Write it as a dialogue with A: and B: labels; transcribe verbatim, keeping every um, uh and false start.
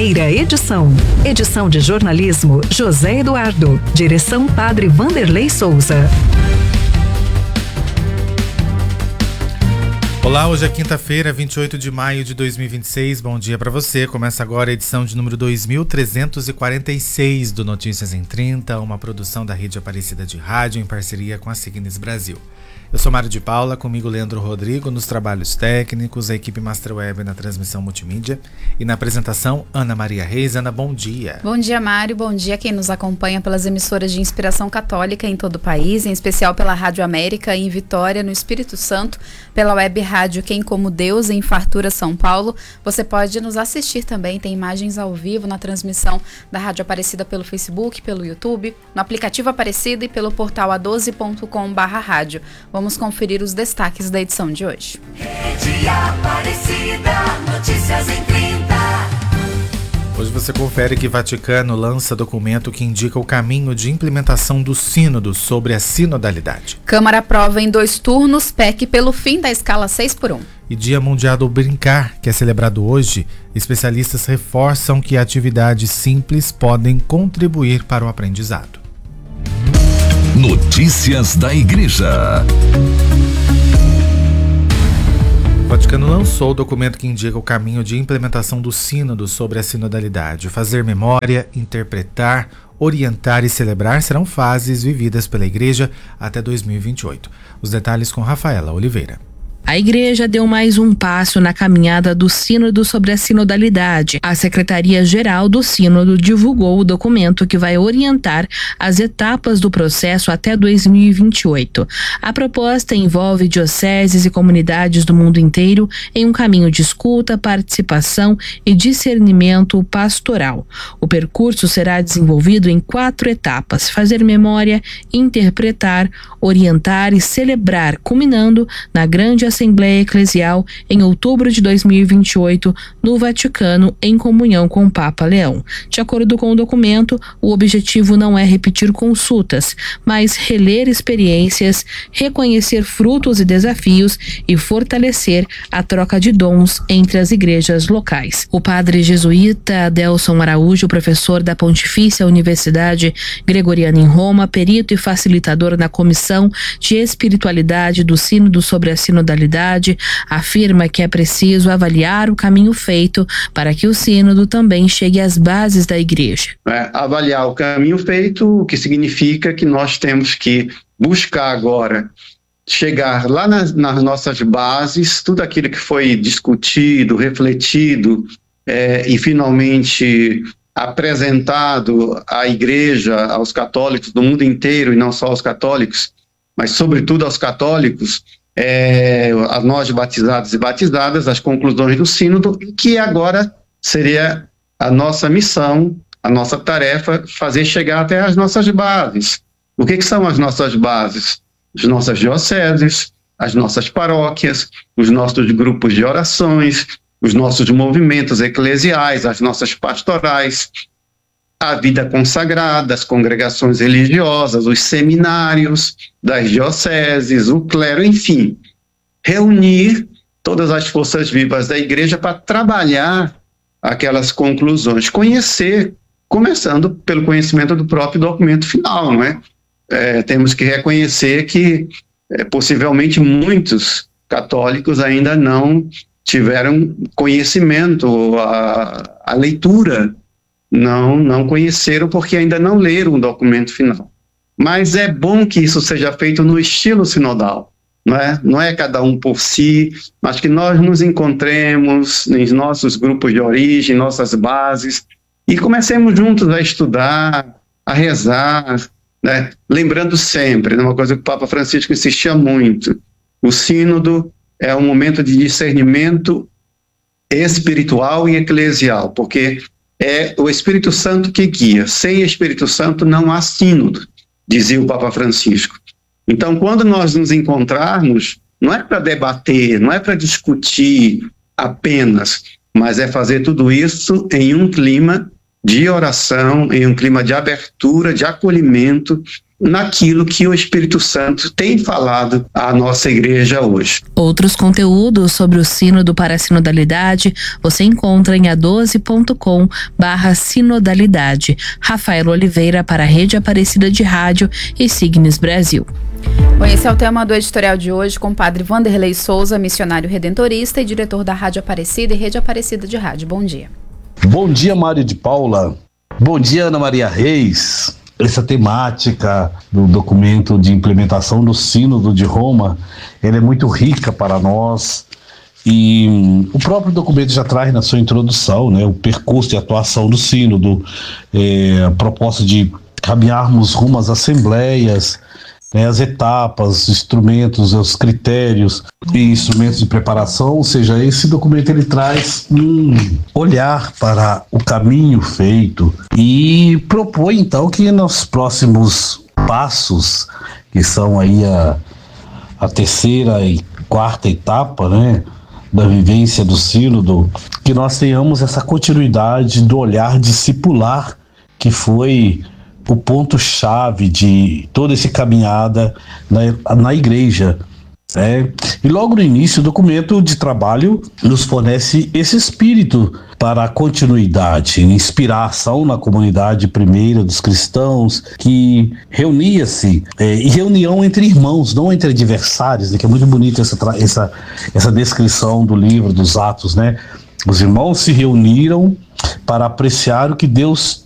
A: Primeira edição. Edição de jornalismo José Eduardo. Direção Padre Vanderlei Souza.
B: Olá, hoje é quinta-feira, vinte e oito de maio de dois mil e vinte e seis. Bom dia para você. Começa agora a edição de número dois mil trezentos e quarenta e seis do Notícias em trinta, uma produção da Rede Aparecida de Rádio em parceria com a Signes Brasil. Eu sou Mário de Paula, comigo Leandro Rodrigo nos trabalhos técnicos, a equipe Masterweb na transmissão multimídia e na apresentação Ana Maria Reis. Ana, bom dia.
C: Bom dia, Mário. Bom dia a quem nos acompanha pelas emissoras de inspiração católica em todo o país, em especial pela Rádio América em Vitória, no Espírito Santo, pela web rádio Quem Como Deus em Fartura, São Paulo. Você pode nos assistir também, tem imagens ao vivo na transmissão da Rádio Aparecida pelo Facebook, pelo YouTube, no aplicativo Aparecida e pelo portal a doze ponto com barra rádio. Vamos conferir os destaques da edição de hoje.
D: Rede Aparecida, notícias em trinta.
B: Hoje você confere que Vaticano lança documento que indica o caminho de implementação do sínodo sobre a sinodalidade.
C: Câmara aprova em dois turnos P E C pelo fim da escala seis por um.
B: E Dia Mundial do Brincar, que é celebrado hoje, especialistas reforçam que atividades simples podem contribuir para o aprendizado.
E: Notícias da Igreja.
B: O Vaticano lançou o documento que indica o caminho de implementação do sínodo sobre a sinodalidade. Fazer memória, interpretar, orientar e celebrar serão fases vividas pela Igreja até dois mil e vinte e oito. Os detalhes com Rafaela Oliveira.
F: A Igreja deu mais um passo na caminhada do Sínodo sobre a sinodalidade. A Secretaria-Geral do Sínodo divulgou o documento que vai orientar as etapas do processo até dois mil e vinte e oito. A proposta envolve dioceses e comunidades do mundo inteiro em um caminho de escuta, participação e discernimento pastoral. O percurso será desenvolvido em quatro etapas: fazer memória, interpretar, orientar e celebrar, culminando na grande Assembleia Eclesial em outubro de dois mil e vinte e oito no Vaticano, em comunhão com o Papa Leão. De acordo com o documento, o objetivo não é repetir consultas, mas reler experiências, reconhecer frutos e desafios e fortalecer a troca de dons entre as igrejas locais. O padre jesuíta Adelson Araújo, professor da Pontifícia Universidade Gregoriana em Roma, perito e facilitador na Comissão de Espiritualidade do Sínodo sobre a Sinodalidade, afirma que é preciso avaliar o caminho feito para que o sínodo também chegue às bases da igreja.
G: É, avaliar o caminho feito, o que significa que nós temos que buscar agora chegar lá nas, nas nossas bases, tudo aquilo que foi discutido, refletido é, e finalmente apresentado à igreja, aos católicos do mundo inteiro, e não só aos católicos, mas sobretudo aos católicos, É, a nós batizados e batizadas, as conclusões do sínodo, que agora seria a nossa missão, a nossa tarefa, fazer chegar até as nossas bases. O que, que são as nossas bases? As nossas dioceses, as nossas paróquias, os nossos grupos de orações, os nossos movimentos eclesiais, as nossas pastorais, a vida consagrada, as congregações religiosas, os seminários das dioceses, o clero, enfim, reunir todas as forças vivas da igreja para trabalhar aquelas conclusões, conhecer, começando pelo conhecimento do próprio documento final, não é? É, temos que reconhecer que é, possivelmente muitos católicos ainda não tiveram conhecimento, a, a leitura Não, não conheceram porque ainda não leram o documento final. Mas é bom que isso seja feito no estilo sinodal, não é? Não é cada um por si, mas que nós nos encontremos nos nossos grupos de origem, nossas bases, e comecemos juntos a estudar, a rezar, né? Lembrando sempre, uma coisa que o Papa Francisco insistia muito: o sínodo é um momento de discernimento espiritual e eclesial, porque é o Espírito Santo que guia. Sem Espírito Santo não há sínodo, dizia o Papa Francisco. Então, quando nós nos encontrarmos, não é para debater, não é para discutir apenas, mas é fazer tudo isso em um clima de oração, em um clima de abertura, de acolhimento, naquilo que o Espírito Santo tem falado à nossa igreja hoje.
F: Outros conteúdos sobre o Sínodo para a Sinodalidade você encontra em a doze ponto com barra sinodalidade. Rafael Oliveira para a Rede Aparecida de Rádio e Signes Brasil.
C: Bom, esse é o tema do editorial de hoje com o padre Vanderlei Souza, missionário redentorista e diretor da Rádio Aparecida e Rede Aparecida de Rádio. Bom dia.
H: Bom dia, Mário de Paula. Bom dia, Ana Maria Reis. Essa temática do documento de implementação do Sínodo de Roma, ela é muito rica para nós e hum, o próprio documento já traz na sua introdução, né, o percurso de atuação do Sínodo, é, a proposta de caminharmos rumo às assembleias, né, as etapas, os instrumentos, os critérios e instrumentos de preparação. Ou seja, esse documento ele traz um olhar para o caminho feito e propõe então que nos próximos passos, que são aí a, a terceira e quarta etapa, né, da vivência do Sínodo, que nós tenhamos essa continuidade do olhar discipular que foi o ponto-chave de toda essa caminhada na, na igreja. Né? E logo no início, o documento de trabalho nos fornece esse espírito para a continuidade, inspiração na comunidade primeira dos cristãos, que reunia-se, é, e reunião entre irmãos, não entre adversários, né? Que é muito bonita essa, essa, essa descrição do livro dos Atos, né? Os irmãos se reuniram para apreciar o que Deus